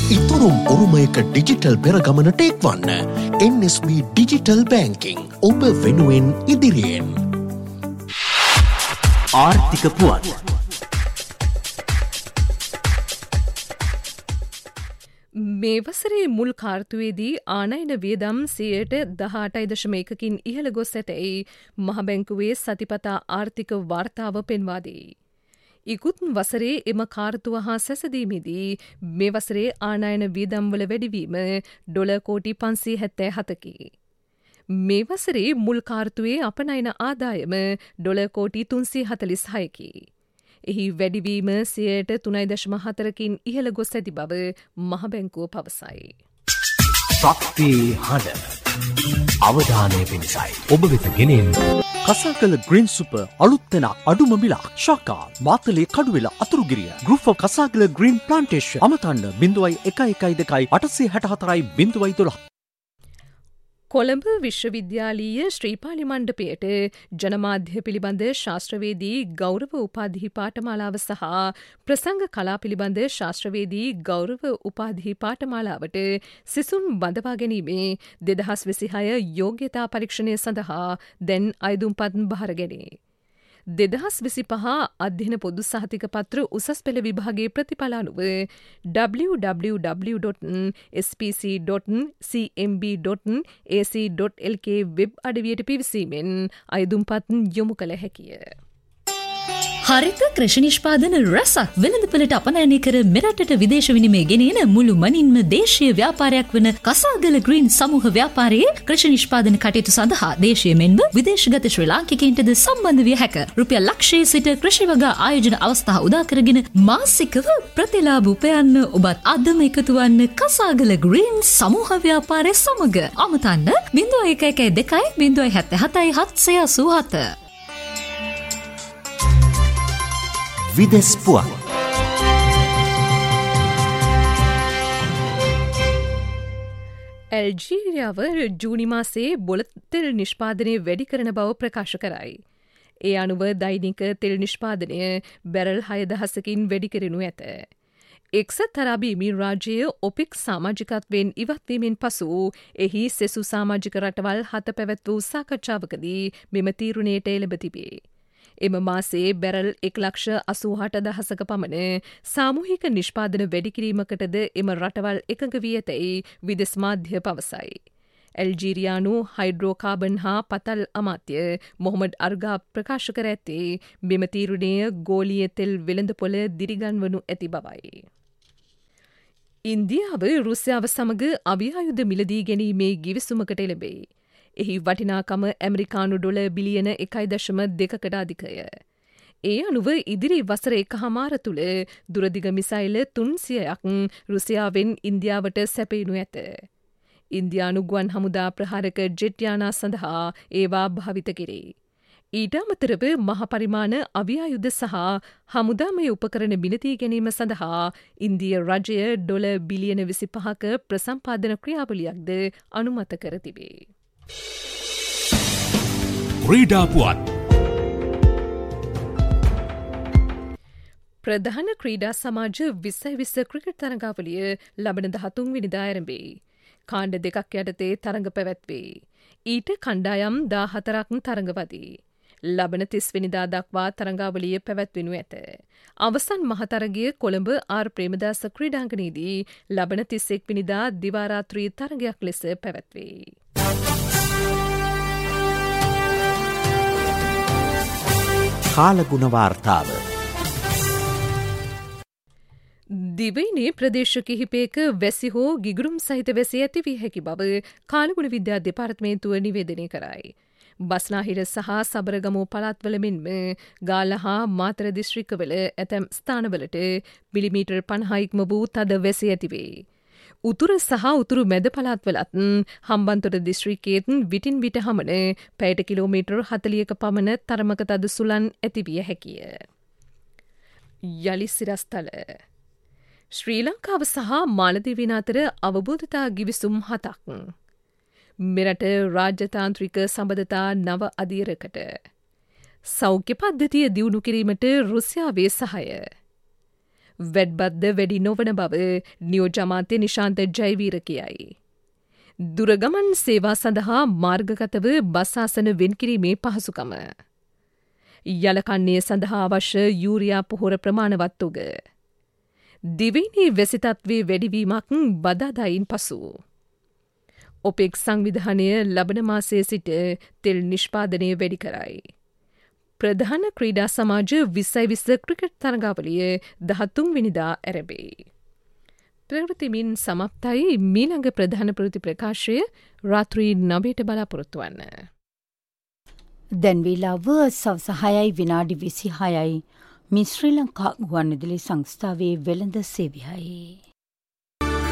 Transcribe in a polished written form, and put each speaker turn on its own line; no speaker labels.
ඉතුරුම් උරුමයක digital පෙරගමනට එක්වන්න. NSB digital බැංකිං ඔබ වෙනුවෙන් ඉදිරියෙන්.
ආර්ථික පුවත්.
මේ වසරේ මුල් කාර්තුවේදී ආනයන වියදම් 18.1%කින් ඉහළ ගොස් ඇතැයි මහ බැංකුවේ සතිපතා ආර්ථික වාර්තාව පෙන්වා දෙයි. ඉකුත් වසරේ එම කාර්තුව හා සැසදීමේදී මේ වසරේ ආනයන වියදම්වල වැඩිවීම ඩොලර් කෝටි 577කි. මේ වසරේ මුල් කාර්තුවේ අපනයන ආදායම ඩොලර් කෝටි 346කි. එහි වැඩිවීම 3.4%කින් ඉහළ ගොස් ඇති බව මහ බැංකුව පවසයි.
ශක්තියේ හඬ අවධානය පිණිසයි ඔබ වෙත ගෙනෙන
කසාකල ග්‍රීන් සුපර් අලුත් වෙන අඩුම මිලක් ශාකා Matale Kaduwela Athurugiriya group of කසාකල green plantation අමතන්න 0112 864 012.
Colombo විශ්වවිද්‍යාලීය Sripali මණ්ඩපයට ජනමාධ්‍ය පිළිබඳ ශාස්ත්‍රවේදී ගෞරව උපාධි පාඨමාලාව සහ ප්‍රසංග කලා පිළිබඳ ශාස්ත්‍රවේදී ගෞරව උපාධි පාඨමාලාවට සිසුන් බඳවා ගැනීමේ 2026 යෝග්‍යතා පරීක්ෂණය සඳහා දැන් අයදුම්පත් බහරගැනේ. 2025 අධ්‍යයන පොදු සහතික පත්‍ර උසස් පෙළ විභාගයේ ප්‍රතිඵල අනුව www.spc.cmb.ac.lk වෙබ් අඩවියට පිවිසීමෙන් අයදුම්පත් යොමු කළ හැකිය.
හරිත කෘෂි නිෂ්පාදන රසක් වෙළඳපොළට අපනයනය කර මෙරටට විදේශ විනිමය ගෙනෙන මුළු මනින්ම දේශීය ව්‍යාපාරයක් වන කසාගල ග්‍රීන් සමූහ ව්‍යාපාරයේ කෘෂි නිෂ්පාදන කටයුතු සඳහා දේශීය මෙන්ම විදේශගත ශ්‍රී ලාංකිකයින්ටද සම්බන්ධ විය හැක. රුපියල් ලක්ෂයේ සිට කෘෂි වගා ආයෝජන අවස්ථා උදා කරගෙන මාසිකව ප්‍රතිලාභ උපයන්න ඔබත් අදම එකතු වන්න කසාගල ග්‍රීන් සමූහ ව්‍යාපාරය සමග. අමතන්න 0112 077 787.
විදෙස් පුවත්.
ඇල්ජීරියාව ජූනි මාසයේ බොළඳ තෙල් නිෂ්පාදනය වැඩි කරන බව ප්‍රකාශ කරයි. ඒ අනුව දෛනික තෙල් නිෂ්පාදනය බැරල් 6,000කින් වැඩි කරනු ඇත. එක්සත් අරාබි එමිරාජ්‍යය ඔපෙක් සමාජිකත්වයෙන් ඉවත්වීමෙන් පසු එහි සෙසු සමාජික රටවල් 7 පැවැත් වූ සාකච්ඡාවකදී මෙම තීරණයට එළඹ තිබේ. එම මාසේ බැරල් 1,88,000ක පමණ සාමූහික නිෂ්පාදන වැඩිකිරීමකටද එම රටවල් එකඟ වී ඇතැයි විදෙස් මාධ්‍ය පවසයි. ඇල්ජීරියානු හයිඩ්‍රෝකාබන් හා පතල් අමාත්‍ය මොහොමඩ් අර්ගා ප්‍රකාශ කර ඇත්තේ මෙම තීරණය ගෝලීය තෙල් වෙළඳපොළ දිරිගන්වනු ඇති බවයි. ඉන්දියාව රුසියාව සමග අවියායුධ මිලදී ගැනීමේ ගිවිසුමකට එළඹෙයි. එහි වටිනාකම ඇමරිකානු ඩොලර් බිලියන 1.2කට අධිකය. ඒ අනුව ඉදිරි වසර 1.5 තුළ දුරදිග මිසයිල 300ක් රුසියාවෙන් ඉන්දියාවට සැපයනු ඇත. ඉන්දියානු ගුවන් හමුදා ප්‍රහාරක ජෙට් යානා සඳහා ඒවා භාවිත කෙරේ. ඊට අමතරව මහ පරිමාණ අවියායුධ සහ හමුදාමය උපකරණ මිලදී ගැනීම සඳහා ඉන්දිය රජය ඩොලර් බිලියන 25ක ප්‍රසම්පාදන ක්‍රියාවලියක්ද අනුමත කර තිබේ.
ක්‍රීඩා පුවත්.
ප්‍රධාන ක්‍රීඩා සමාජ 2020 ක්‍රිකට් තරඟාවලිය ලබන 13 වෙනිදා ආරම්භයි. කාණ්ඩ දෙකක් යටතේ තරඟ පැවැත්වේ. ඊට කණ්ඩායම් 14ක් තරඟවදී. ලබන 30 වෙනිදා දක්වා තරඟාවලිය පැවැත්වෙනු ඇත. අවසන් මහතරගය කොළඹ ආර් ප්‍රේමදාස ක්‍රීඩාංගණයේදී ලබන 31 වෙනිදා දිවා රාත්‍රී තරගයක් ලෙස පැවැත්වේ.
කාලගුණ වාර්තාව.
දිවයිනේ ප්‍රදේශ කිහිපයක වැසි හෝ ගිගුරුම් සහිත වැසි ඇති වී හැකි බව කාලගුණ විද්‍යා දෙපාර්තමේන්තුව නිවේදනය කරයි. බස්නාහිර සහ සබරගමු පළාත්වල මෙන්ම ගාල්ල හා මාතර දිස්ත්‍රික්කවල ඇතැම් ස්ථානවලට මිලිමීටර් 50 ඉක්ම වූ තද වැසි ඇතිවේ. උතුර සහ උතුරු මැද පළාත්වලත් හම්බන්තොට දිස්ත්‍රික්කයේත් විටින් විට හමන පැයට කිලෝමීටර් 40ක පමණ තරමක තද සුළං ඇතිවිය හැකිය. යලි සිරස්තල ශ්‍රී ලංකාව සහ මාලදීවියන් අතර අවබෝධතා ගිවිසුම් 7ක්. මෙරට රාජ්‍යතාන්ත්‍රික සබඳතා නව අධීරකට. සෞඛ්‍ය පද්ධතිය දියුණු කිරීමට රුසියාවේ සහාය. වැඩ්බද්ද වැඩි නොවන බව නියෝජමාත්‍ය නිශාන්ත ජයවීර කියයි. දුරගමන් සේවා සඳහා මාර්ගගතව බස් ආසන වෙන්කිරීමේ පහසුකම. යලකන්නේ සඳහා අවශ්‍ය යූරියා පොහොර ප්‍රමාණවත් උග. දිවයිනේ වැසිතත්වේ වැඩිවීමක් බදාදායින් පසු. ඔපෙක් සංවිධානය ලබන මාසයේ සිට තෙල් නිෂ්පාදනය වැඩි කරයි. ප්‍රධාන ක්‍රීඩා සමාජ 2020 ක්‍රිකට් තරගාවලිය 13 වෙනිදා ඇරඹේ. ප්‍රවෘත්තිමින් සමප්තයි මීළඟ ප්‍රධාන ප්‍රවෘත්ති ප්‍රකාශය රාත්‍රී 9ට බලාපොරොත්තු වන්න.
දැන් වේලාව සවස 6යි විනාඩි 26යි. මේ ශ්‍රී ලංකා ගුවන්විදුලි සංස්ථාවේ වෙළඳ සේවයයි.